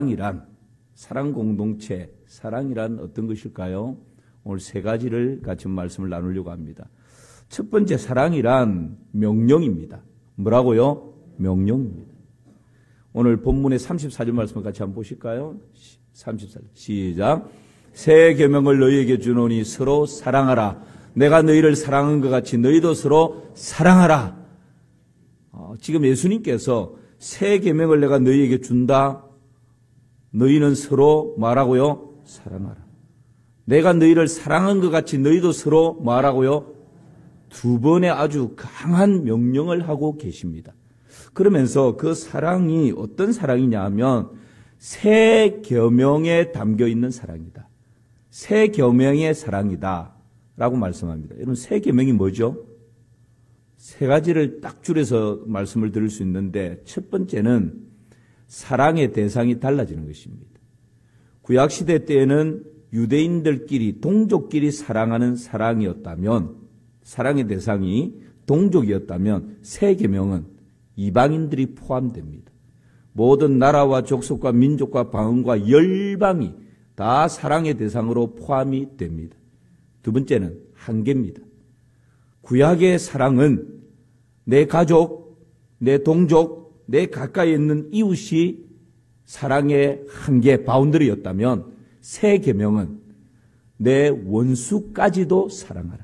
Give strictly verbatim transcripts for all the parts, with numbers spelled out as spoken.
사랑이란, 사랑 공동체, 사랑이란 어떤 것일까요? 오늘 세 가지를 같이 말씀을 나누려고 합니다. 첫 번째, 사랑이란 명령입니다. 뭐라고요? 명령입니다. 오늘 본문의 삼십사 절 말씀을 같이 한번 보실까요? 삼십사 절 시작. 새 계명을 너희에게 주노니 서로 사랑하라. 내가 너희를 사랑한 것 같이 너희도 서로 사랑하라. 어, 지금 예수님께서 새 계명을 내가 너희에게 준다. 너희는 서로 뭐라고요? 사랑하라. 내가 너희를 사랑한 것 같이 너희도 서로 뭐라고요? 두 번의 아주 강한 명령을 하고 계십니다. 그러면서 그 사랑이 어떤 사랑이냐 하면 새 계명에 담겨 있는 사랑이다. 새 계명의 사랑이다 라고 말씀합니다. 여러분, 새 계명이 뭐죠? 세 가지를 딱 줄여서 말씀을 드릴 수 있는데, 첫 번째는 사랑의 대상이 달라지는 것입니다. 구약시대 때에는 유대인들끼리, 동족끼리 사랑하는 사랑이었다면, 사랑의 대상이 동족이었다면 새 계명은 이방인들이 포함됩니다. 모든 나라와 족속과 민족과 방언과 열방이 다 사랑의 대상으로 포함이 됩니다. 두 번째는 한계입니다. 구약의 사랑은 내 가족, 내 동족, 내 가까이 있는 이웃이 사랑의 한계, 바운더리였다면 새 계명은 내 원수까지도 사랑하라.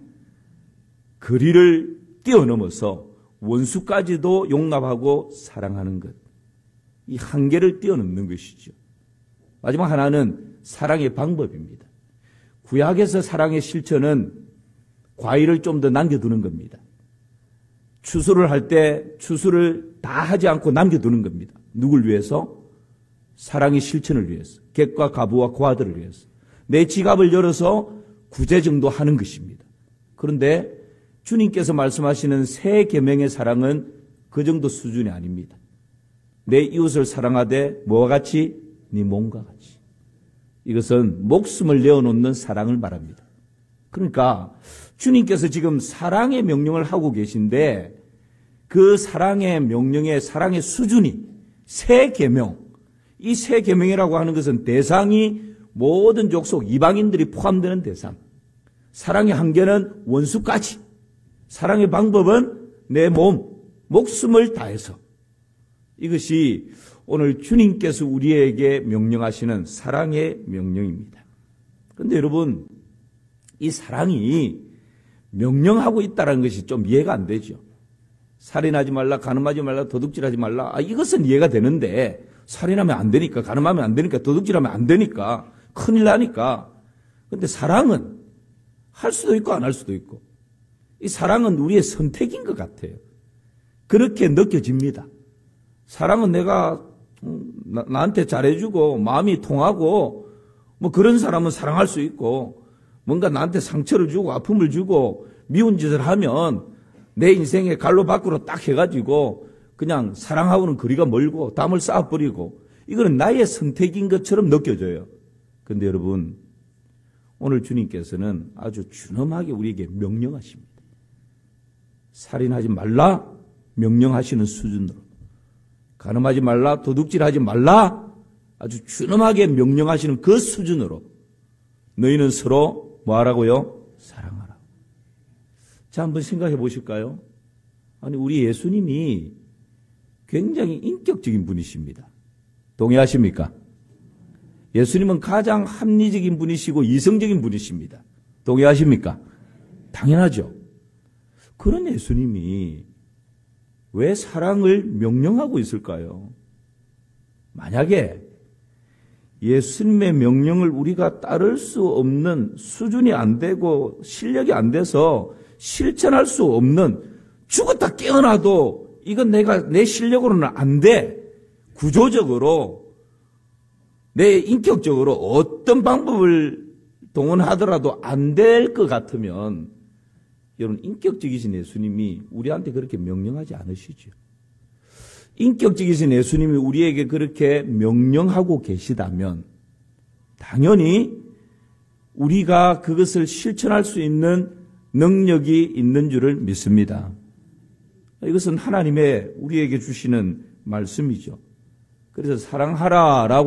거리를 뛰어넘어서 원수까지도 용납하고 사랑하는 것. 이 한계를 뛰어넘는 것이죠. 마지막 하나는 사랑의 방법입니다. 구약에서 사랑의 실천은 과일을 좀 더 남겨두는 겁니다. 추수를 할 때 추수를 다 하지 않고 남겨두는 겁니다. 누굴 위해서? 사랑의 실천을 위해서. 객과 가부와 고아들을 위해서. 내 지갑을 열어서 구제 정도 하는 것입니다. 그런데 주님께서 말씀하시는 새 계명의 사랑은 그 정도 수준이 아닙니다. 내 이웃을 사랑하되 뭐와 같이? 네 몸과 같이. 이것은 목숨을 내어놓는 사랑을 말합니다. 그러니까 주님께서 지금 사랑의 명령을 하고 계신데 그 사랑의 명령의 사랑의 수준이 새 계명, 이 새 계명이라고 하는 것은 대상이 모든 족속 이방인들이 포함되는 대상. 사랑의 한계는 원수까지. 사랑의 방법은 내 몸, 목숨을 다해서. 이것이 오늘 주님께서 우리에게 명령하시는 사랑의 명령입니다. 그런데 여러분, 이 사랑이 명령하고 있다는 것이 좀 이해가 안 되죠. 살인하지 말라, 간음하지 말라, 도둑질하지 말라. 아, 이것은 이해가 되는데 살인하면 안 되니까, 간음하면 안 되니까, 도둑질하면 안 되니까, 큰일 나니까. 그런데 사랑은 할 수도 있고 안 할 수도 있고, 이 사랑은 우리의 선택인 것 같아요. 그렇게 느껴집니다. 사랑은 내가 나, 나한테 잘해주고 마음이 통하고 뭐 그런 사람은 사랑할 수 있고, 뭔가 나한테 상처를 주고 아픔을 주고 미운 짓을 하면 내 인생에 갈로 밖으로 딱 해가지고 그냥 사랑하고는 거리가 멀고 담을 쌓아버리고, 이거는 나의 선택인 것처럼 느껴져요. 그런데 여러분, 오늘 주님께서는 아주 준엄하게 우리에게 명령하십니다. 살인하지 말라 명령하시는 수준으로, 간음하지 말라, 도둑질하지 말라 아주 준엄하게 명령하시는 그 수준으로 너희는 서로 뭐하라고요? 사랑하라. 자, 한번 생각해 보실까요? 아니, 우리 예수님이 굉장히 인격적인 분이십니다. 동의하십니까? 예수님은 가장 합리적인 분이시고 이성적인 분이십니다. 동의하십니까? 당연하죠. 그런 예수님이 왜 사랑을 명령하고 있을까요? 만약에 예수님의 명령을 우리가 따를 수 없는, 수준이 안 되고 실력이 안 돼서 실천할 수 없는, 죽었다 깨어나도 이건 내가 내 실력으로는 안 돼, 구조적으로 내 인격적으로 어떤 방법을 동원하더라도 안 될 것 같으면, 여러분, 인격적이신 예수님이 우리한테 그렇게 명령하지 않으시죠. 인격적이신 예수님이 우리에게 그렇게 명령하고 계시다면 당연히 우리가 그것을 실천할 수 있는 능력이 있는 줄을 믿습니다. 이것은 하나님의 우리에게 주시는 말씀이죠. 그래서 사랑하라라고